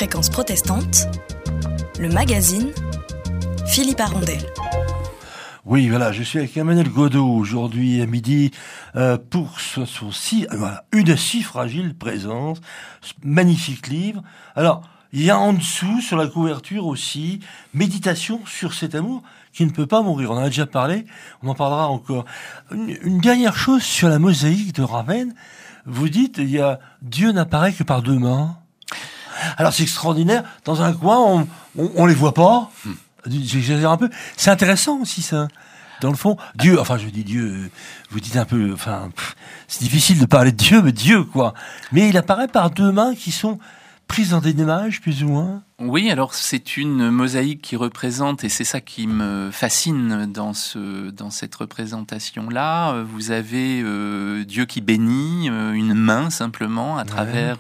Fréquence protestante, le magazine Philippe Arondel. Oui, voilà, je suis avec Emmanuel Godeau aujourd'hui à midi pour une si fragile présence, magnifique livre. Alors, il y a en dessous, sur la couverture aussi, méditation sur cet amour qui ne peut pas mourir. On en a déjà parlé, on en parlera encore. Une dernière chose sur la mosaïque de Ravenne. Vous dites, Dieu n'apparaît que par deux mains. Alors c'est extraordinaire. Dans un coin, on les voit pas. J'exagère un peu. C'est intéressant aussi ça. Dans le fond, Dieu. Enfin, je dis Dieu. Vous dites un peu. Enfin, c'est difficile de parler de Dieu, mais Dieu quoi. Mais il apparaît par deux mains qui sont prises dans des images plus ou moins. Oui, alors c'est une mosaïque qui représente, et c'est ça qui me fascine dans cette représentation-là. Vous avez Dieu qui bénit, une main simplement à travers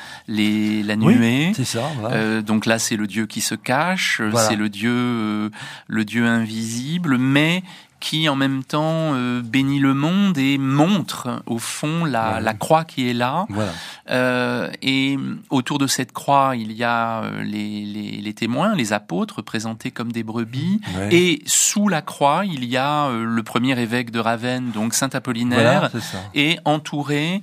la nuée. Oui, c'est ça. Voilà. Donc là, c'est le Dieu qui se cache, voilà. C'est le Dieu invisible, mais qui en même temps bénit le monde et montre au fond la croix qui est là. Voilà. Et autour de cette croix, il y a les témoins, les apôtres, représentés comme des brebis. Ouais. Et sous la croix, il y a le premier évêque de Ravenne, donc saint Apollinaire, et entouré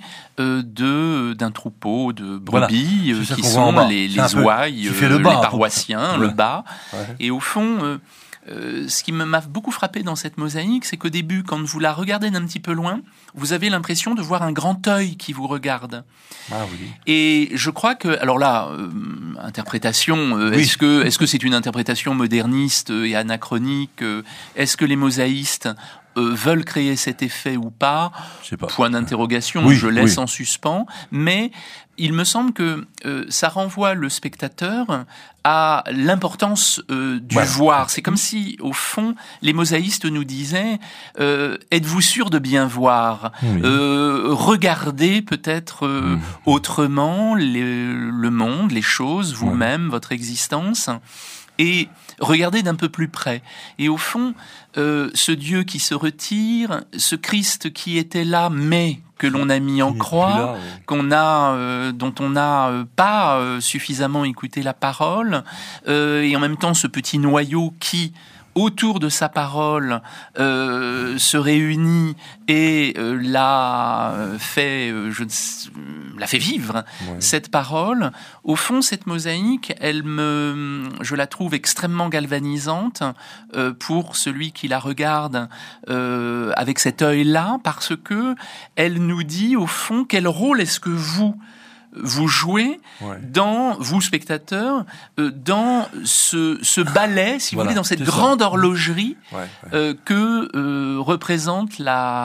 d'un troupeau de brebis qui sont les ouailles, les paroissiens, le bas. Ouais. Et au fond... ce qui m'a beaucoup frappé dans cette mosaïque, c'est qu'au début, quand vous la regardez d'un petit peu loin, vous avez l'impression de voir un grand œil qui vous regarde. Ah oui. Et je crois que, alors là, interprétation, oui. Est-ce que c'est une interprétation moderniste et anachronique? Est-ce que les mosaïstes veulent créer cet effet ou pas? Je sais pas. Point d'interrogation, Oui, je laisse oui. en suspens. Mais il me semble que ça renvoie le spectateur à l'importance du voir. C'est comme si, au fond, les mosaïstes nous disaient êtes-vous sûr de bien voir? Oui. Regardez peut-être autrement le monde, les choses, vous-même, votre existence. Et regardez d'un peu plus près. Et au fond, ce Dieu qui se retire, ce Christ qui était là, mais que l'on a mis en croix, dont on n'a pas suffisamment écouté la parole, et en même temps ce petit noyau qui, autour de sa parole, se réunit et l'a fait vivre, cette parole. Au fond, cette mosaïque, je la trouve extrêmement galvanisante pour celui qui la regarde avec cet œil-là, parce que elle nous dit, au fond, quel rôle est-ce que vous jouez vous spectateurs, dans ce ballet, si vous voulez, dans cette grande horlogerie que représente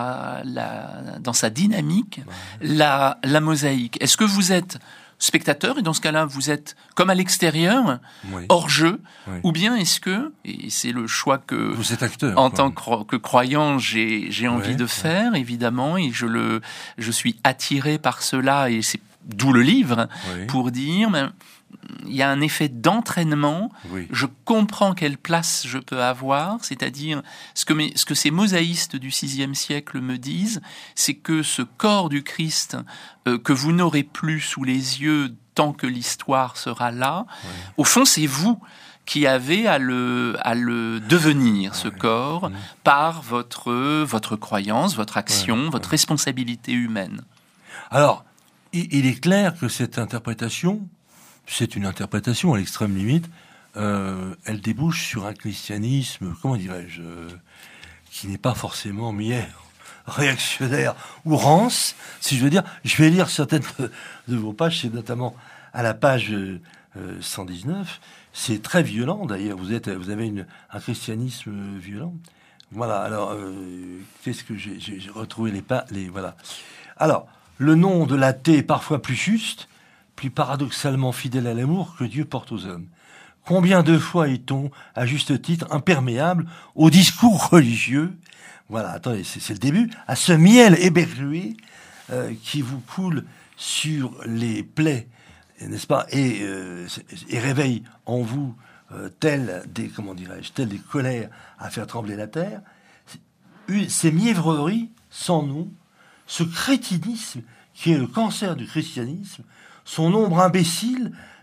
dans sa dynamique la mosaïque. Est-ce que vous êtes spectateur, et dans ce cas-là, vous êtes comme à l'extérieur, hors jeu, ou bien est-ce que, et c'est le choix que, vous êtes acteur, en tant que croyant, j'ai envie de faire, évidemment, et je suis attiré par cela, et c'est d'où le livre, pour dire, il y a un effet d'entraînement, je comprends quelle place je peux avoir, c'est-à-dire, ce que ces mosaïstes du VIe siècle me disent, c'est que ce corps du Christ, que vous n'aurez plus sous les yeux tant que l'histoire sera là, au fond, c'est vous qui avez à le devenir, ce corps, par votre croyance, votre action, votre responsabilité humaine. Alors, il est clair que cette interprétation, c'est une interprétation à l'extrême limite, elle débouche sur un christianisme, comment dirais-je, qui n'est pas forcément réactionnaire ou rance, si je veux dire. Je vais lire certaines de vos pages, c'est notamment à la page 119. C'est très violent d'ailleurs, vous avez un christianisme violent. Voilà, alors, qu'est-ce que j'ai retrouvé voilà. Alors, le nom de l'athée est parfois plus juste, plus paradoxalement fidèle à l'amour que Dieu porte aux hommes. Combien de fois est-on, à juste titre, imperméable au discours religieux? Voilà, attendez, c'est le début. À ce miel éberlué qui vous coule sur les plaies, n'est-ce pas, et réveille en vous telles des colères à faire trembler la terre. Ces mièvreries sans nom, ce crétinisme qui est le cancer du christianisme, son ombre imbécile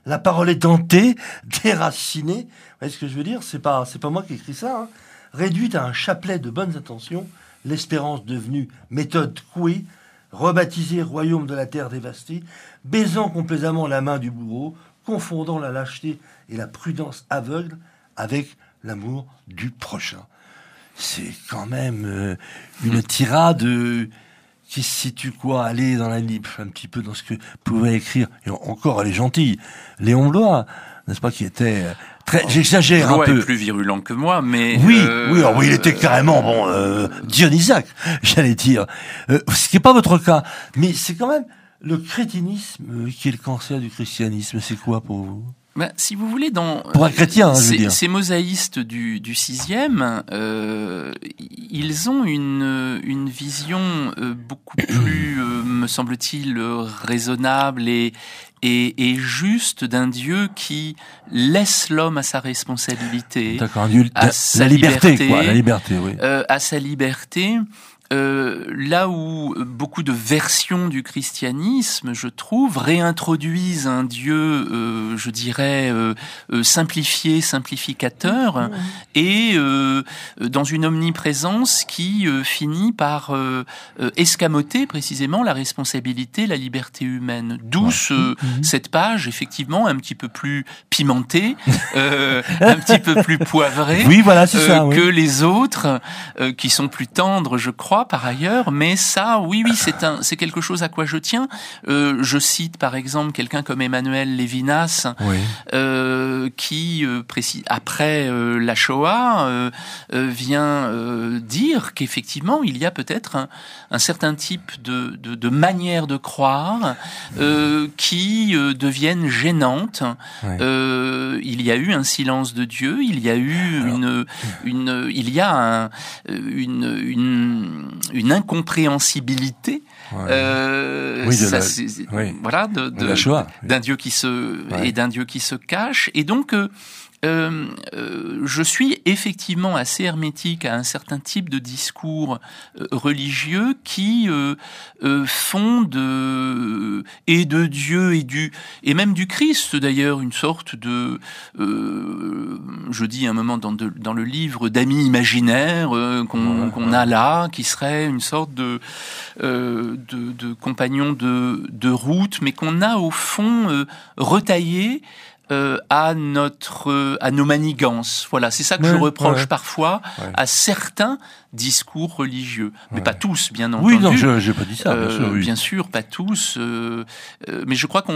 la parole est tentée, déracinée. Vous voyez ce que je veux dire? C'est pas moi qui écris ça. Hein. Réduite à un chapelet de bonnes intentions, l'espérance devenue méthode couée, rebaptisée royaume de la terre dévastée, baisant complaisamment la main du bourreau, confondant la lâcheté et la prudence aveugle avec l'amour du prochain. C'est quand même une tirade qui se situe aller dans la libre, un petit peu dans ce que pouvait écrire, et encore elle est gentille, Léon Bloy, n'est-ce pas, qui était très, j'exagère un peu. Bloy est plus virulent que moi, mais... Oui, il était carrément, Dionysaque, j'allais dire. Ce qui n'est pas votre cas, mais c'est quand même le crétinisme qui est le cancer du christianisme, c'est quoi pour vous? Si vous voulez, pour un chrétien, je veux dire. Ces mosaïstes du 6e, ils ont une vision beaucoup plus, me semble-t-il, raisonnable et juste d'un Dieu qui laisse l'homme à sa responsabilité, d'accord, un Dieu, à sa liberté, la liberté, oui. À sa liberté. Là où beaucoup de versions du christianisme, je trouve, réintroduisent un Dieu, je dirais, simplificateur, et dans une omniprésence qui finit par escamoter précisément la responsabilité, la liberté humaine. D'où cette page, effectivement, un petit peu plus pimentée, un petit peu plus poivrée, oui, voilà, c'est ça, que les autres, qui sont plus tendres, je crois, par ailleurs, mais ça, oui, c'est quelque chose à quoi je tiens. Je cite par exemple quelqu'un comme Emmanuel Levinas, qui après la Shoah vient dire qu'effectivement il y a peut-être un certain type de manière de croire qui deviennent gênantes. Il y a eu un silence de Dieu, il y a eu une incompréhensibilité, voilà, de la Shoah, d'un Dieu qui et d'un Dieu qui se cache, et donc je suis effectivement assez hermétique à un certain type de discours religieux qui font de Dieu et même du Christ d'ailleurs une sorte de je dis un moment dans le livre d'amis imaginaires qu'on a là, qui serait une sorte de compagnon de route, mais qu'on a au fond retaillé à nos manigances. Voilà, c'est ça que je reproche parfois à certains discours religieux, mais pas tous, bien entendu. Oui, non, j'ai pas dit ça. Bien sûr, pas tous. Mais je crois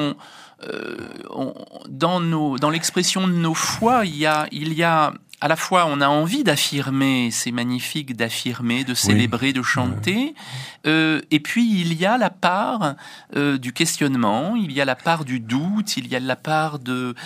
dans l'expression de nos foi, il y a à la fois, on a envie d'affirmer, c'est magnifique d'affirmer, de célébrer, de chanter, et puis il y a la part du questionnement, il y a la part du doute, il y a la part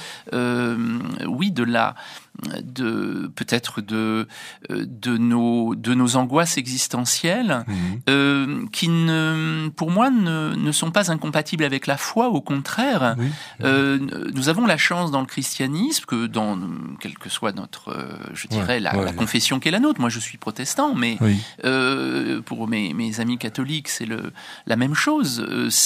peut-être de nos angoisses existentielles, qui pour moi ne sont pas incompatibles avec la foi. Au contraire, nous avons la chance dans le christianisme que quelle que soit notre la confession qu'est la nôtre. Moi, je suis protestant, mais pour mes amis catholiques, c'est la même chose.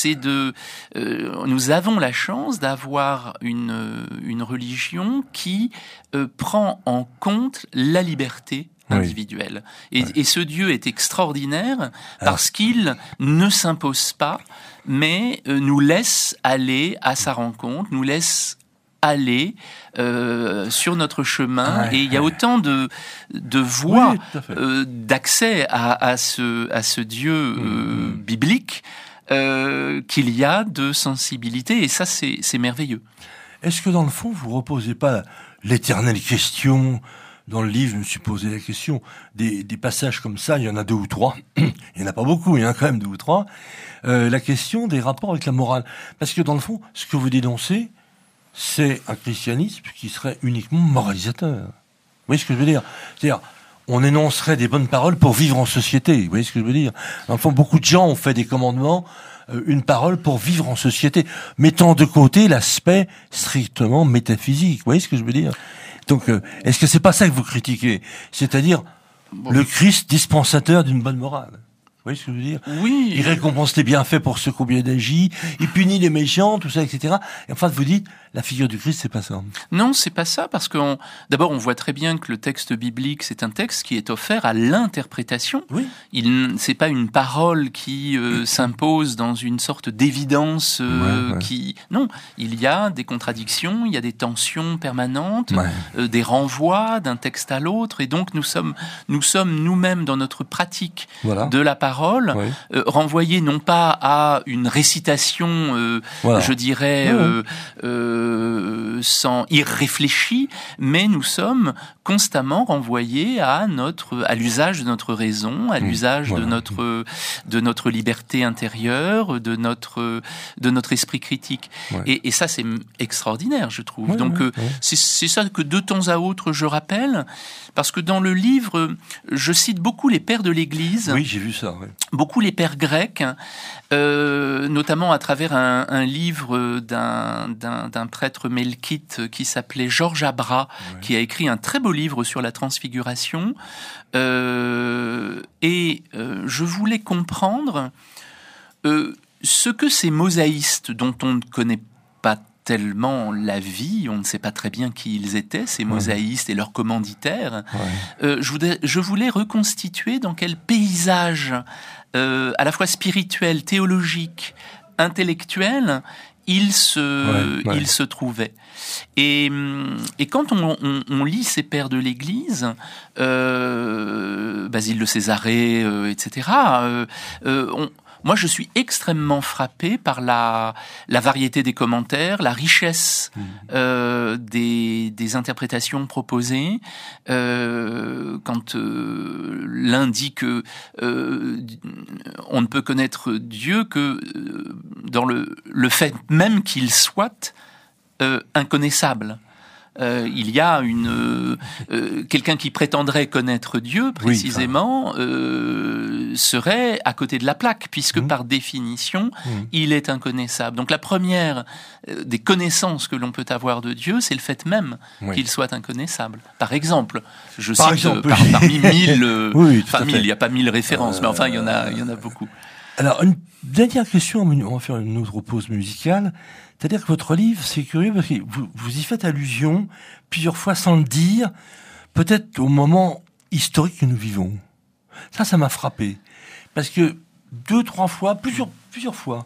Nous avons la chance d'avoir une religion qui prend en compte la liberté individuelle. Et ce Dieu est extraordinaire parce qu'il ne s'impose pas, mais nous laisse aller à sa rencontre, nous laisse aller sur notre chemin, et il y a autant de voies d'accès à ce Dieu biblique qu'il y a de sensibilité, et ça c'est merveilleux. Est-ce que dans le fond vous reposez pas l'éternelle question? Dans le livre, je me suis posé la question, des passages comme ça, il y en a 2 ou 3, il y en a pas beaucoup, il y en a quand même 2 ou 3, la question des rapports avec la morale. Parce que dans le fond, ce que vous dénoncez, c'est un christianisme qui serait uniquement moralisateur. Vous voyez ce que je veux dire? C'est-à-dire, on énoncerait des bonnes paroles pour vivre en société. Vous voyez ce que je veux dire? Dans le fond, beaucoup de gens ont fait des commandements, une parole pour vivre en société, mettant de côté l'aspect strictement métaphysique. Vous voyez ce que je veux dire? Donc, est-ce que c'est pas ça que vous critiquez? C'est-à-dire le Christ dispensateur d'une bonne morale? voyez ce que je veux dire? Oui. Il récompense les bienfaits pour ceux qui ont bien agi, il punit les méchants, tout ça, etc. Et en fait, vous dites, la figure du Christ, c'est pas ça. Non, c'est pas ça, parce que d'abord, on voit très bien que le texte biblique, c'est un texte qui est offert à l'interprétation. Oui. C'est pas une parole qui s'impose dans une sorte d'évidence qui... Non, il y a des contradictions, il y a des tensions permanentes, des renvois d'un texte à l'autre, et donc nous sommes nous-mêmes dans notre pratique de la parole, renvoyés non pas à une récitation, je dirais, sans irréfléchi, mais nous sommes constamment renvoyés à l'usage de notre raison, à l'usage de notre liberté intérieure, de notre esprit critique. Et ça, c'est extraordinaire, je trouve. Donc, c'est ça que de temps à autre je rappelle, parce que dans le livre, je cite beaucoup les pères de l'Église. Oui, j'ai vu ça. Oui. Beaucoup les pères grecs, notamment à travers un livre d'un prêtre melkite qui s'appelait Georges Abra, qui a écrit un très beau livre sur la transfiguration. Je voulais comprendre ce que ces mosaïstes, dont on ne connaît pas tellement la vie, on ne sait pas très bien qui ils étaient, ces mosaïstes et leurs commanditaires. Je voulais reconstituer dans quel paysage, à la fois spirituel, théologique, intellectuel, ils se trouvaient. Et quand on lit ces pères de l'Église, Basile de Césarée, etc., moi, je suis extrêmement frappé par la variété des commentaires, la richesse des interprétations proposées. Quand l'un dit que on ne peut connaître Dieu que dans le fait même qu'il soit inconnaissable. Il y a quelqu'un qui prétendrait connaître Dieu précisément serait à côté de la plaque, puisque par définition il est inconnaissable. Donc la première des connaissances que l'on peut avoir de Dieu, c'est le fait même qu'il soit inconnaissable. Par exemple, je cite parmi 1000, il n'y a pas 1000 références, mais enfin il y en a beaucoup. Alors une dernière question, on va faire une autre pause musicale. C'est-à-dire que votre livre, c'est curieux parce que vous y faites allusion plusieurs fois sans le dire, peut-être au moment historique que nous vivons. Ça m'a frappé. Parce que 2-3 fois, plusieurs fois,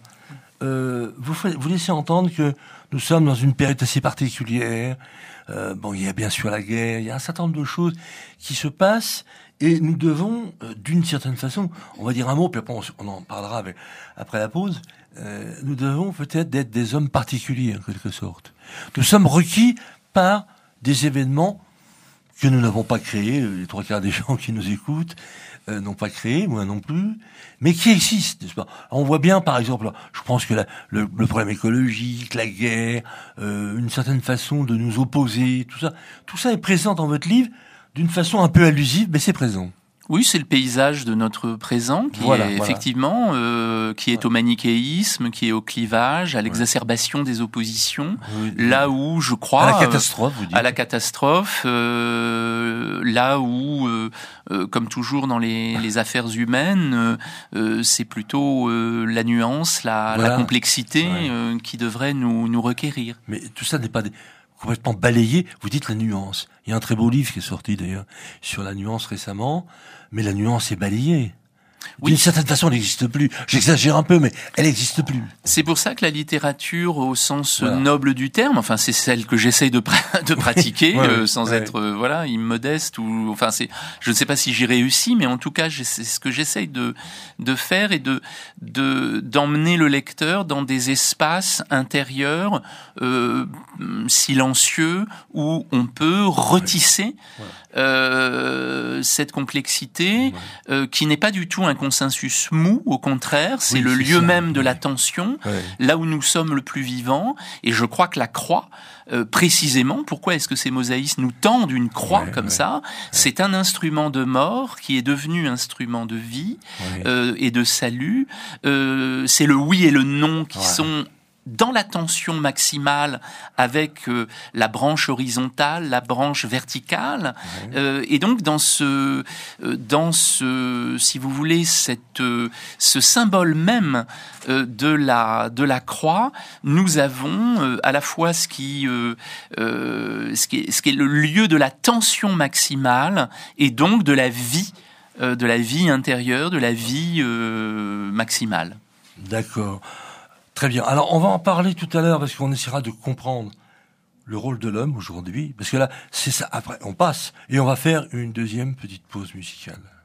vous laissez entendre que nous sommes dans une période assez particulière. Il y a bien sûr la guerre, il y a un certain nombre de choses qui se passent. Et nous devons, d'une certaine façon, on va dire un mot, puis après on en parlera après la pause, nous devons peut-être être des hommes particuliers, en quelque sorte. Nous sommes requis par des événements que nous n'avons pas créés, les 3/4 des gens qui nous écoutent n'ont pas créé, moi non plus, mais qui existent, n'est-ce pas? On voit bien, par exemple, je pense que le problème écologique, la guerre, une certaine façon de nous opposer, tout ça est présent dans votre livre, d'une façon un peu allusive, mais c'est présent. Oui, c'est le paysage de notre présent qui est effectivement qui est au manichéisme, qui est au clivage, à l'exacerbation des oppositions, là où je crois à la catastrophe, vous dites. À la catastrophe, là où comme toujours dans les affaires humaines, c'est plutôt la nuance, la complexité qui devrait nous requérir. Mais tout ça n'est pas complètement balayé. Vous dites la nuance. Il y a un très beau livre qui est sorti d'ailleurs sur la nuance récemment, mais la nuance est balayée. D'une certaine façon, elle n'existe plus. J'exagère un peu, mais elle n'existe plus. C'est pour ça que la littérature, au sens noble du terme, enfin, c'est celle que j'essaye de pratiquer, sans être, immodeste ou, enfin, je ne sais pas si j'y réussis, mais en tout cas, c'est ce que j'essaye de faire et d'emmener le lecteur dans des espaces intérieurs, silencieux, où on peut retisser cette complexité qui n'est pas du tout un consensus mou, au contraire, c'est le lieu même de la tension, là où nous sommes le plus vivants, et je crois que la croix, précisément, pourquoi est-ce que ces mosaïstes nous tendent une croix comme ça? C'est un instrument de mort qui est devenu instrument de vie et de salut, c'est le oui et le non qui sont dans la tension maximale avec la branche horizontale, la branche verticale, et donc dans ce, si vous voulez, ce symbole même de la croix, nous avons à la fois ce qui est le lieu de la tension maximale et donc de la vie intérieure, de la vie maximale. D'accord. Très bien. Alors, on va en parler tout à l'heure parce qu'on essaiera de comprendre le rôle de l'homme aujourd'hui. Parce que là, c'est ça. Après, on passe et on va faire une deuxième petite pause musicale.